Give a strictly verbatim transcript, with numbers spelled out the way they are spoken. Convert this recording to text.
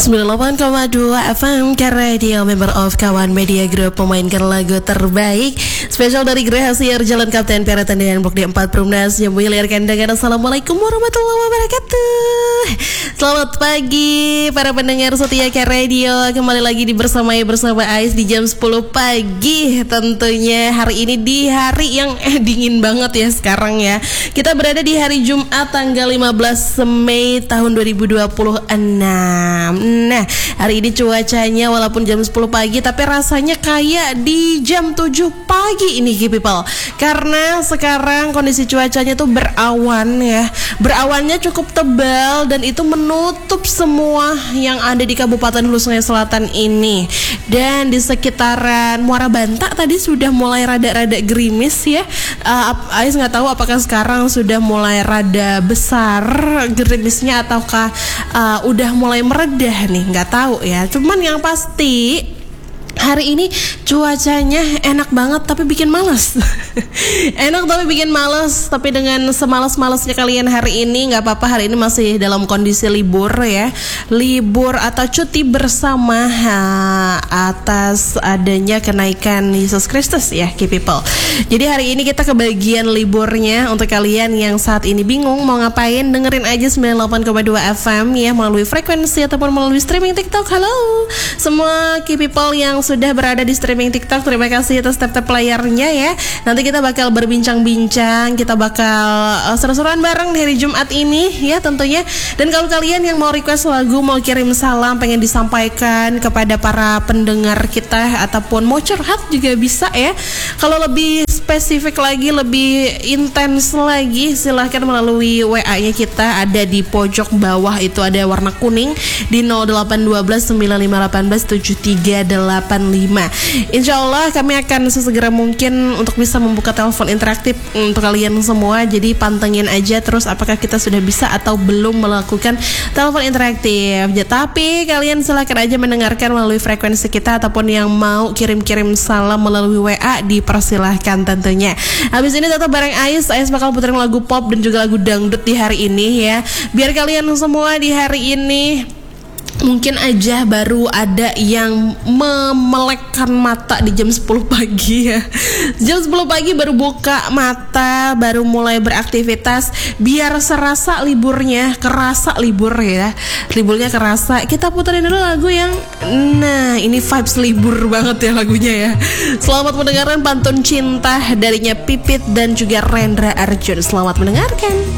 sembilan puluh delapan koma dua F M K Radio, member of Kawan Media Group, memainkan lagu terbaik spesial dari Grahasier Jalan Kapten Piara Tendian Blok D empat Perumnas yang mengirimkan dengan Assalamualaikum warahmatullahi wabarakatuh. Selamat pagi para pendengar setia K Radio, kembali lagi di bersamai bersama Ais di jam sepuluh pagi. Tentunya hari ini di hari yang eh, dingin banget ya sekarang ya. Kita berada di hari Jumat tanggal lima belas Mei tahun dua ribu dua puluh enam. Nah, hari ini cuacanya walaupun jam sepuluh pagi tapi rasanya kayak di jam tujuh pagi ini people. Karena sekarang kondisi cuacanya tuh berawan ya. Berawannya cukup tebal dan itu menutup semua yang ada di Kabupaten Hulu Sungai Selatan ini. Dan di sekitaran Muara Banta tadi sudah mulai rada-rada gerimis ya. Uh, Ais nggak tahu apakah sekarang sudah mulai rada besar gerimisnya ataukah uh, udah mulai meredah nih, nggak tahu ya. Cuman yang pasti hari ini cuacanya enak banget tapi bikin males. Enak tapi bikin males. Tapi dengan semalas-malasnya kalian hari ini, gak apa-apa, hari ini masih dalam kondisi libur ya. Libur atau cuti bersama ha, atas adanya kenaikan Yesus Kristus ya K people. Jadi hari ini kita kebagian liburnya. Untuk kalian yang saat ini bingung mau ngapain, dengerin aja sembilan puluh delapan koma dua F M ya, melalui frekuensi ataupun melalui streaming TikTok. Halo semua K people yang sudah berada di streaming TikTok, terima kasih atas tap-tap layarnya ya. Nanti kita bakal berbincang-bincang, kita bakal uh, seru-seruan bareng di hari Jumat ini ya tentunya. Dan kalau kalian yang mau request lagu, mau kirim salam, pengen disampaikan kepada para pendengar kita ataupun mau curhat juga bisa ya. Kalau lebih spesifik lagi, lebih intens lagi, silahkan melalui W A-nya kita ada di pojok bawah, itu ada warna kuning di nol delapan satu dua sembilan lima satu delapan tujuh tiga delapan lima. Insya Allah kami akan sesegera mungkin untuk bisa membuka telepon interaktif untuk kalian semua. Jadi pantengin aja terus apakah kita sudah bisa atau belum melakukan telepon interaktif ya. Tapi kalian silahkan aja mendengarkan melalui frekuensi kita, ataupun yang mau kirim-kirim salam melalui W A dipersilahkan tentunya. Habis ini tetap bareng Ais. Ais bakal puterin lagu pop dan juga lagu dangdut di hari ini ya. Biar kalian semua di hari ini mungkin aja baru ada yang memelekkan mata di jam sepuluh pagi ya. Jam sepuluh pagi baru buka mata, baru mulai beraktivitas. Biar serasa liburnya, kerasa libur ya. Liburnya kerasa. Kita puterin dulu lagu yang, nah ini vibes libur banget ya lagunya ya. Selamat mendengarkan pantun cinta darinya Pipit dan juga Rendra Arjun. Selamat mendengarkan.